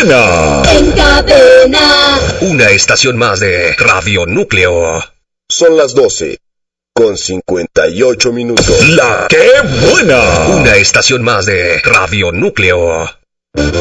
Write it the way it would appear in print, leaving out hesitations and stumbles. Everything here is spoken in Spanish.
buena! En cadena. Una estación más de Radio Núcleo. Son las 12, con 58 minutos. ¡La qué buena! Una estación más de Radio Núcleo.